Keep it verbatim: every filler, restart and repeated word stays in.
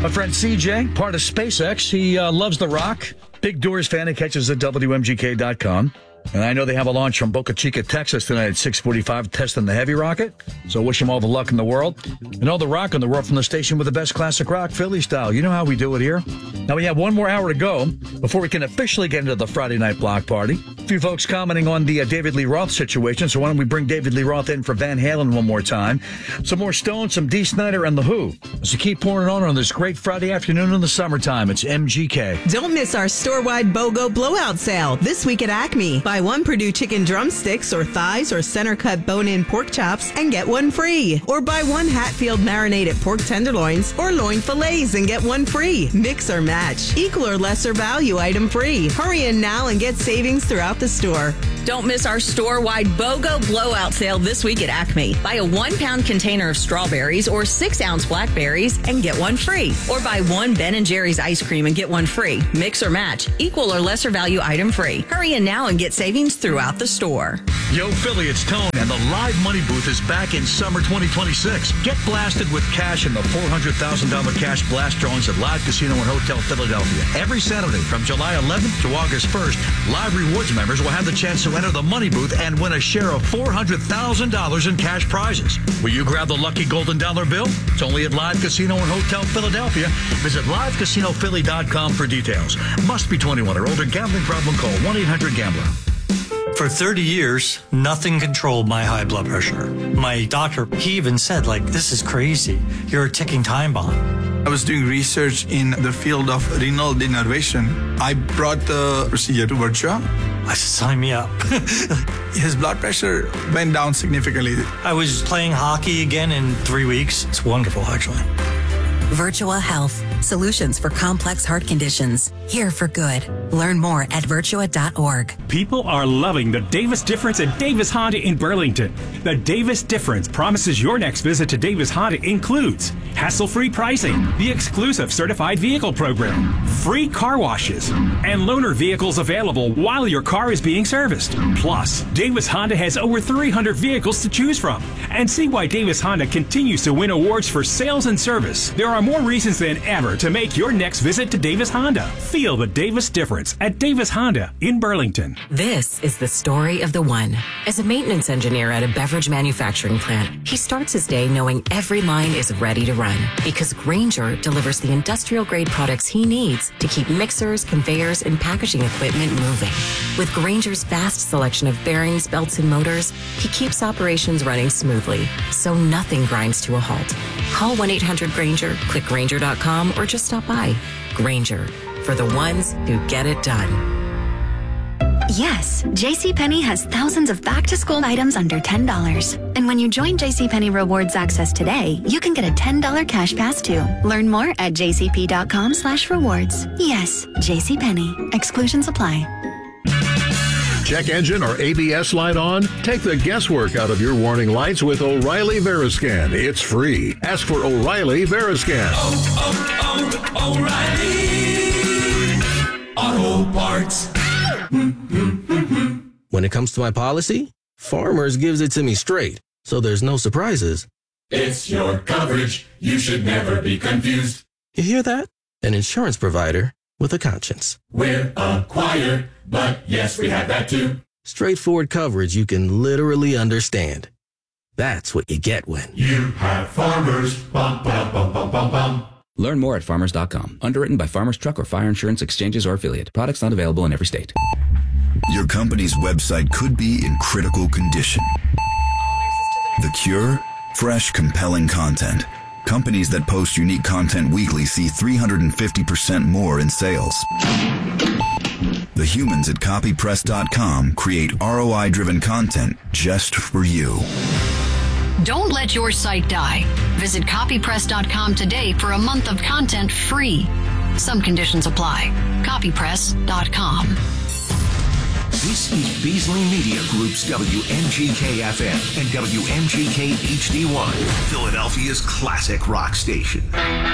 My friend C J, part of SpaceX, he uh, loves The Rock. Big Doors fan. He catches at W M G K dot com. And I know they have a launch from Boca Chica, Texas tonight at six forty-five testing the Heavy rocket. So wish him all the luck in the world. And all the rock on the world from the station with the best classic rock, Philly style. You know how we do it here. Now we have one more hour to go before we can officially get into the Friday night block party. A few folks commenting on the uh, David Lee Roth situation. So why don't we bring David Lee Roth in for Van Halen one more time. Some more Stones, some Dee Snider, and The Who. So keep pouring on on this great Friday afternoon in the summertime. It's M G K. Don't miss our store-wide BOGO blowout sale this week at Acme. Buy one Purdue chicken drumsticks or thighs or center-cut bone-in pork chops and get one free. Or buy one Hatfield marinated pork tenderloins or loin fillets and get one free. Mix or match. Equal or lesser value item free. Hurry in now and get savings throughout the store. Don't miss our store-wide BOGO blowout sale this week at Acme. Buy a one-pound container of strawberries or six-ounce blackberries and get one free. Or buy one Ben and Jerry's ice cream and get one free. Mix or match. Equal or lesser value item free. Hurry in now and get savings throughout the store. Yo, Philly, it's Tone, and the Live Money Booth is back in summer twenty twenty-six. Get blasted with cash in the four hundred thousand dollars cash blast drawings at Live Casino and Hotel Philadelphia. Every Saturday from July eleventh to August first, Live Rewards members will have the chance to enter the Money Booth and win a share of four hundred thousand dollars in cash prizes. Will you grab the lucky golden dollar bill? It's only at Live Casino and Hotel Philadelphia. Visit live casino philly dot com for details. Must be twenty-one or older. Gambling problem? Call one eight hundred gambler. For thirty years, nothing controlled my high blood pressure. My doctor, he even said, like, this is crazy. You're a ticking time bomb. I was doing research in the field of renal denervation. I brought the procedure to Virtua. I said, sign me up. His blood pressure went down significantly. I was playing hockey again in three weeks. It's wonderful, actually. Virtua Health. Solutions for complex heart conditions. Here for good. Learn more at virtua dot org. People are loving the Davis Difference at Davis Honda in Burlington. The Davis Difference promises your next visit to Davis Honda includes hassle-free pricing, the exclusive certified vehicle program, free car washes, and loaner vehicles available while your car is being serviced. Plus, Davis Honda has over three hundred vehicles to choose from. And see why Davis Honda continues to win awards for sales and service. There are more reasons than ever to make your next visit to Davis Honda. Feel the Davis Difference at Davis Honda in Burlington. This is the story of the one. As a maintenance engineer at a beverage manufacturing plant, he starts his day knowing every line is ready to run because Grainger delivers the industrial-grade products he needs to keep mixers, conveyors, and packaging equipment moving. With Grainger's vast selection of bearings, belts, and motors, he keeps operations running smoothly, so nothing grinds to a halt. Call one eight hundred Grainger, click Grainger dot com, or just stop by. Grainger, for the ones who get it done. Yes, JCPenney has thousands of back-to-school items under ten dollars. And when you join JCPenney Rewards Access today, you can get a ten dollars cash pass too. Learn more at jcp dot com slash rewards. Yes, JCPenney. Exclusions apply. Check engine or A B S light on? Take the guesswork out of your warning lights with O'Reilly Veriscan. It's free. Ask for O'Reilly Veriscan. Oh, oh, oh, O'Reilly Auto Parts. When it comes to my policy, Farmers gives it to me straight, so there's no surprises. It's your coverage. You should never be confused. You hear that? An insurance provider with a conscience. We're a choir, but yes, we have that too. Straightforward coverage you can literally understand. That's what you get when you have Farmers. Bum, bum, bum, bum, bum, bum. Learn more at farmers dot com. Underwritten by Farmers Truck or Fire Insurance Exchanges or Affiliate. Products not available in every state. Your company's website could be in critical condition. The cure? Fresh, compelling content. Companies that post unique content weekly see three hundred fifty percent more in sales. The humans at copy press dot com create R O I-driven content just for you. Don't let your site die. Visit copy press dot com today for a month of content free. Some conditions apply. copy press dot com. This is Beasley Media Group's W M G K F M and W M G K H D one, Philadelphia's classic rock station.